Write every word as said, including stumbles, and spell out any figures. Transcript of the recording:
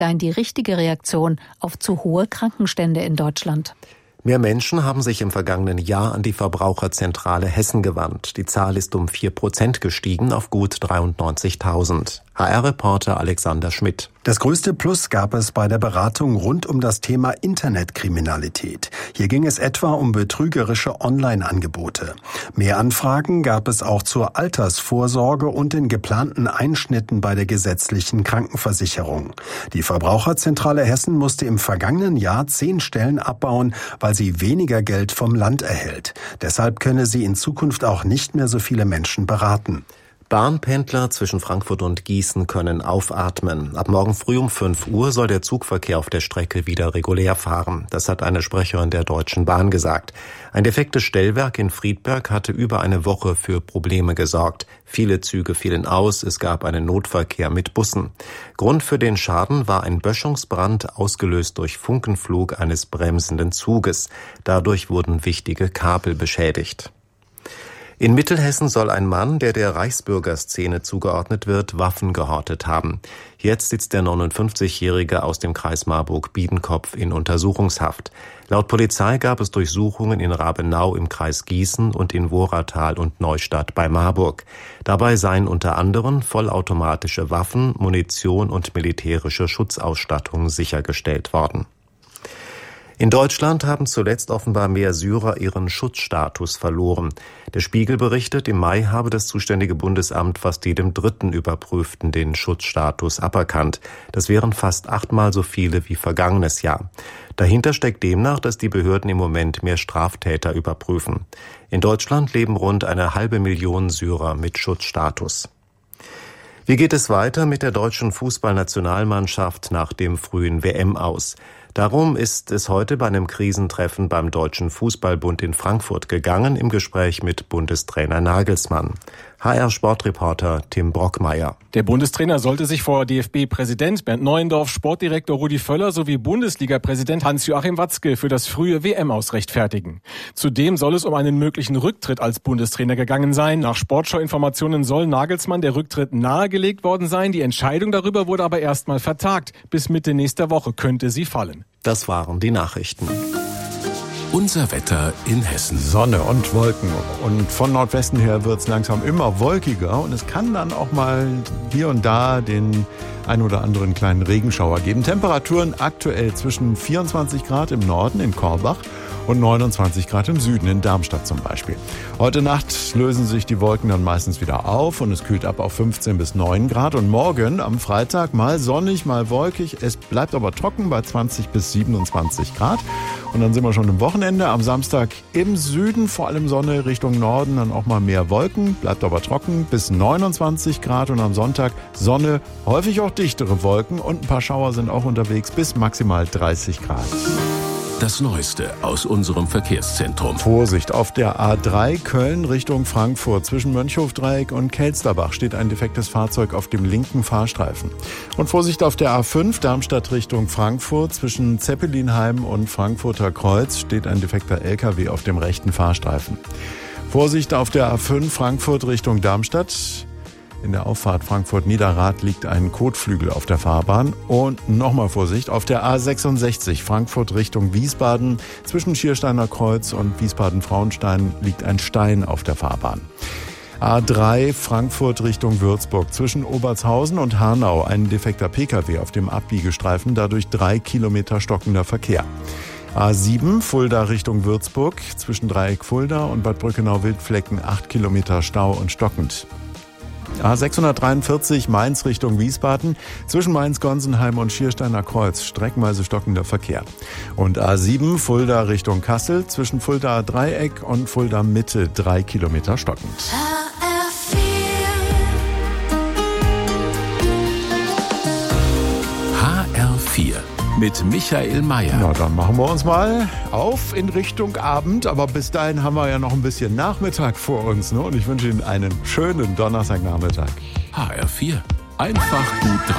seien die richtige Reaktion auf zu hohe Krankenstände in Deutschland. Mehr Menschen haben sich im vergangenen Jahr an die Verbraucherzentrale Hessen gewandt. Die Zahl ist um vier Prozent gestiegen auf gut dreiundneunzigtausend. H R-Reporter Alexander Schmidt. Das größte Plus gab es bei der Beratung rund um das Thema Internetkriminalität. Hier ging es etwa um betrügerische Online-Angebote. Mehr Anfragen gab es auch zur Altersvorsorge und den geplanten Einschnitten bei der gesetzlichen Krankenversicherung. Die Verbraucherzentrale Hessen musste im vergangenen Jahr zehn Stellen abbauen, weil sie weniger Geld vom Land erhält. Deshalb könne sie in Zukunft auch nicht mehr so viele Menschen beraten. Bahnpendler zwischen Frankfurt und Gießen können aufatmen. Ab morgen früh um fünf Uhr soll der Zugverkehr auf der Strecke wieder regulär fahren. Das hat eine Sprecherin der Deutschen Bahn gesagt. Ein defektes Stellwerk in Friedberg hatte über eine Woche für Probleme gesorgt. Viele Züge fielen aus, es gab einen Notverkehr mit Bussen. Grund für den Schaden war ein Böschungsbrand, ausgelöst durch Funkenflug eines bremsenden Zuges. Dadurch wurden wichtige Kabel beschädigt. In Mittelhessen soll ein Mann, der der Reichsbürgerszene zugeordnet wird, Waffen gehortet haben. Jetzt sitzt der neunundfünfzigjährige aus dem Kreis Marburg-Biedenkopf in Untersuchungshaft. Laut Polizei gab es Durchsuchungen in Rabenau im Kreis Gießen und in Woratal und Neustadt bei Marburg. Dabei seien unter anderem vollautomatische Waffen, Munition und militärische Schutzausstattung sichergestellt worden. In Deutschland haben zuletzt offenbar mehr Syrer ihren Schutzstatus verloren. Der Spiegel berichtet, im Mai habe das zuständige Bundesamt fast jedem Dritten Überprüften den Schutzstatus aberkannt. Das wären fast achtmal so viele wie vergangenes Jahr. Dahinter steckt demnach, dass die Behörden im Moment mehr Straftäter überprüfen. In Deutschland leben rund eine halbe Million Syrer mit Schutzstatus. Wie geht es weiter mit der deutschen Fußballnationalmannschaft nach dem frühen W M-Aus? Darum ist es heute bei einem Krisentreffen beim Deutschen Fußballbund in Frankfurt gegangen, im Gespräch mit Bundestrainer Nagelsmann. H R-Sportreporter Tim Brockmeier. Der Bundestrainer sollte sich vor D F B-Präsident Bernd Neuendorf, Sportdirektor Rudi Völler sowie Bundesliga-Präsident Hans-Joachim Watzke für das frühe W M-Aus rechtfertigen. Zudem soll es um einen möglichen Rücktritt als Bundestrainer gegangen sein. Nach Sportschau-Informationen soll Nagelsmann der Rücktritt nahegelegt worden sein. Die Entscheidung darüber wurde aber erstmal vertagt. Bis Mitte nächster Woche könnte sie fallen. Das waren die Nachrichten. Unser Wetter in Hessen. Sonne und Wolken. Und von Nordwesten her wird es langsam immer wolkiger. Und es kann dann auch mal hier und da den ein oder anderen kleinen Regenschauer geben. Temperaturen aktuell zwischen vierundzwanzig Grad im Norden in Korbach und neunundzwanzig Grad im Süden in Darmstadt zum Beispiel. Heute Nacht lösen sich die Wolken dann meistens wieder auf und es kühlt ab auf fünfzehn bis neun Grad. Und morgen am Freitag mal sonnig, mal wolkig. Es bleibt aber trocken bei zwanzig bis siebenundzwanzig Grad. Und dann sind wir schon im Wochenende. Am Samstag im Süden vor allem Sonne, Richtung Norden dann auch mal mehr Wolken. Bleibt aber trocken bis neunundzwanzig Grad. Und am Sonntag Sonne, häufig auch dichtere Wolken. Und ein paar Schauer sind auch unterwegs bis maximal dreißig Grad. Das Neueste aus unserem Verkehrszentrum. Vorsicht, auf der A drei Köln Richtung Frankfurt. Zwischen Mönchhofdreieck und Kelsterbach steht ein defektes Fahrzeug auf dem linken Fahrstreifen. Und Vorsicht auf der A fünf Darmstadt Richtung Frankfurt. Zwischen Zeppelinheim und Frankfurter Kreuz steht ein defekter L K W auf dem rechten Fahrstreifen. Vorsicht auf der A fünf Frankfurt Richtung Darmstadt. In der Auffahrt Frankfurt-Niederrad liegt ein Kotflügel auf der Fahrbahn. Und nochmal Vorsicht, auf der A sechsundsechzig Frankfurt Richtung Wiesbaden. Zwischen Schiersteiner Kreuz und Wiesbaden-Frauenstein liegt ein Stein auf der Fahrbahn. A drei Frankfurt Richtung Würzburg. Zwischen Obertshausen und Hanau ein defekter P K W auf dem Abbiegestreifen. Dadurch drei Kilometer stockender Verkehr. A sieben Fulda Richtung Würzburg. Zwischen Dreieck Fulda und Bad Brückenau-Wildflecken acht Kilometer Stau und stockend. A sechshundertdreiundvierzig Mainz Richtung Wiesbaden, zwischen Mainz-Gonsenheim und Schiersteiner Kreuz, streckenweise stockender Verkehr. Und A sieben Fulda Richtung Kassel, zwischen Fulda Dreieck und Fulda Mitte drei Kilometer stockend. H R vier mit Michael Mayer. Na, dann machen wir uns mal auf in Richtung Abend. Aber bis dahin haben wir ja noch ein bisschen Nachmittag vor uns. Ne? Und ich wünsche Ihnen einen schönen Donnerstagnachmittag. H R vier. Einfach gut drauf.